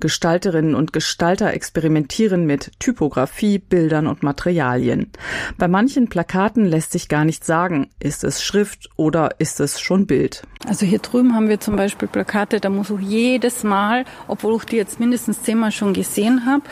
Gestalterinnen und Gestalter experimentieren mit Typografie, Bildern und Materialien. Bei manchen Plakaten lässt sich gar nicht sagen, ist es Schrift oder ist es schon Bild. Also hier drüben haben wir zum Beispiel Plakate, da muss ich jedes Mal, obwohl ich die jetzt mindestens 10-mal schon gesehen habe,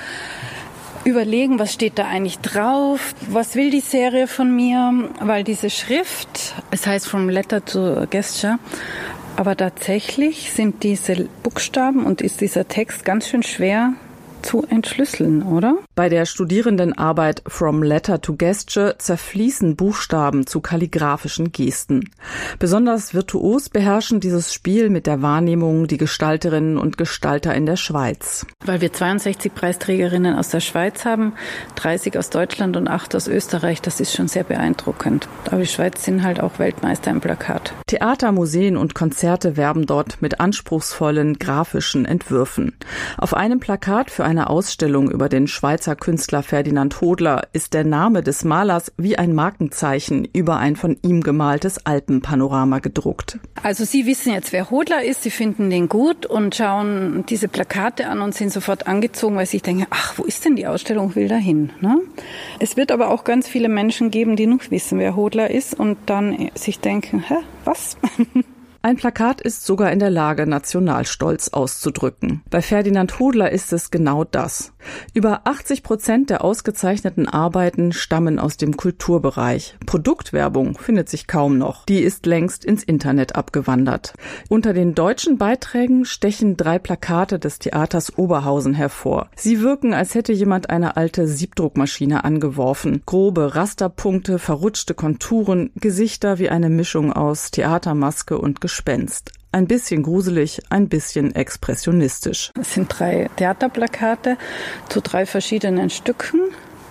überlegen, was steht da eigentlich drauf, was will die Serie von mir, weil diese Schrift, es heißt From Letter to Gesture, aber tatsächlich sind diese Buchstaben und ist dieser Text ganz schön schwer zu entschlüsseln, oder? Bei der Studierendenarbeit From Letter to Gesture zerfließen Buchstaben zu kalligraphischen Gesten. Besonders virtuos beherrschen dieses Spiel mit der Wahrnehmung die Gestalterinnen und Gestalter in der Schweiz. Weil wir 62 Preisträgerinnen aus der Schweiz haben, 30 aus Deutschland und 8 aus Österreich, das ist schon sehr beeindruckend. Aber die Schweiz sind halt auch Weltmeister im Plakat. Theater, Museen und Konzerte werben dort mit anspruchsvollen grafischen Entwürfen. Auf einem Plakat für eine Ausstellung über den Schweizer Künstler Ferdinand Hodler ist der Name des Malers wie ein Markenzeichen über ein von ihm gemaltes Alpenpanorama gedruckt. Also Sie wissen jetzt, wer Hodler ist, Sie finden den gut und schauen diese Plakate an und sind sofort angezogen, weil Sie denken, ach, wo ist denn die Ausstellung, ich will da hin. Ne? Es wird aber auch ganz viele Menschen geben, die nicht wissen, wer Hodler ist und dann sich denken, hä, was? Ein Plakat ist sogar in der Lage, Nationalstolz auszudrücken. Bei Ferdinand Hodler ist es genau das. Über 80% der ausgezeichneten Arbeiten stammen aus dem Kulturbereich. Produktwerbung findet sich kaum noch. Die ist längst ins Internet abgewandert. Unter den deutschen Beiträgen stechen 3 Plakate des Theaters Oberhausen hervor. Sie wirken, als hätte jemand eine alte Siebdruckmaschine angeworfen. Grobe Rasterpunkte, verrutschte Konturen, Gesichter wie eine Mischung aus Theatermaske und Gespenst. Ein bisschen gruselig, ein bisschen expressionistisch. Es sind 3 Theaterplakate zu 3 verschiedenen Stücken.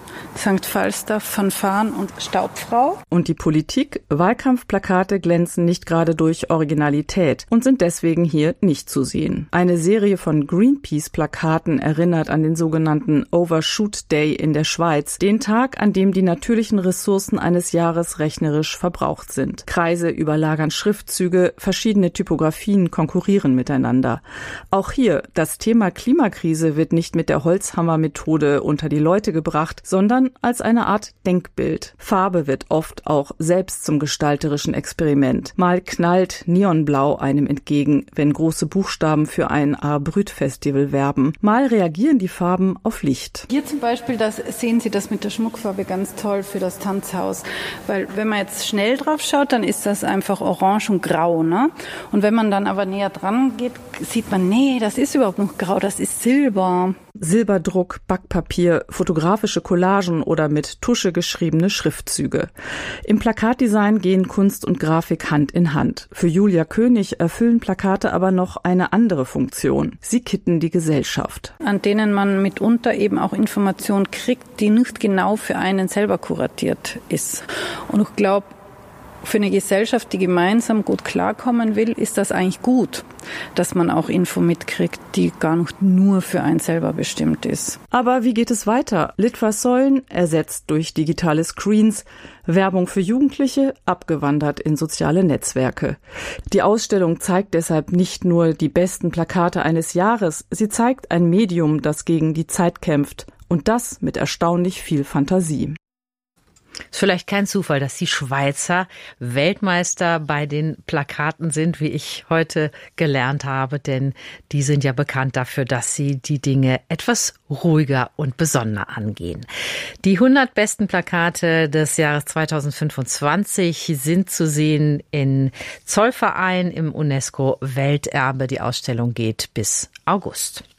St. Falstaff, Fanfaren und Staubfrau. Und die Politik? Wahlkampfplakate glänzen nicht gerade durch Originalität und sind deswegen hier nicht zu sehen. Eine Serie von Greenpeace-Plakaten erinnert an den sogenannten Overshoot Day in der Schweiz, den Tag, an dem die natürlichen Ressourcen eines Jahres rechnerisch verbraucht sind. Kreise überlagern Schriftzüge, verschiedene Typografien konkurrieren miteinander. Auch hier, das Thema Klimakrise wird nicht mit der Holzhammer-Methode unter die Leute gebracht, sondern als eine Art Denkbild. Farbe wird oft auch selbst zum gestalterischen Experiment. Mal knallt Neonblau einem entgegen, wenn große Buchstaben für ein Art Brut-Festival werben. Mal reagieren die Farben auf Licht. Hier zum Beispiel sehen Sie das mit der Schmuckfarbe ganz toll für das Tanzhaus. Weil wenn man jetzt schnell drauf schaut, dann ist das einfach orange und grau. Ne? Und wenn man dann aber näher dran geht, sieht man, nee, das ist überhaupt nicht grau, das ist Silber. Silberdruck, Backpapier, fotografische Collagen oder mit Tusche geschriebene Schriftzüge. Im Plakatdesign gehen Kunst und Grafik Hand in Hand. Für Julia König erfüllen Plakate aber noch eine andere Funktion. Sie kitten die Gesellschaft. An denen man mitunter eben auch Informationen kriegt, die nicht genau für einen selber kuratiert ist. Und ich glaube, für eine Gesellschaft, die gemeinsam gut klarkommen will, ist das eigentlich gut, dass man auch Info mitkriegt, die gar nicht nur für einen selber bestimmt ist. Aber wie geht es weiter? Litfaßsäulen ersetzt durch digitale Screens, Werbung für Jugendliche abgewandert in soziale Netzwerke. Die Ausstellung zeigt deshalb nicht nur die besten Plakate eines Jahres, sie zeigt ein Medium, das gegen die Zeit kämpft. Und das mit erstaunlich viel Fantasie. Ist vielleicht kein Zufall, dass die Schweizer Weltmeister bei den Plakaten sind, wie ich heute gelernt habe, denn die sind ja bekannt dafür, dass sie die Dinge etwas ruhiger und besonderer angehen. Die 100 besten Plakate des Jahres 2025 sind zu sehen in Zollverein im UNESCO-Welterbe. Die Ausstellung geht bis August.